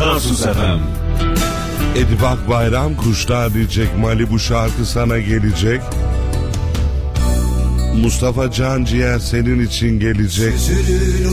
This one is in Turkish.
Tarsus FM. Edibak Bayram kuşlar diyecek, Malibu şarkı sana gelecek. Mustafa Can Ciğer senin için gelecek. Süzülür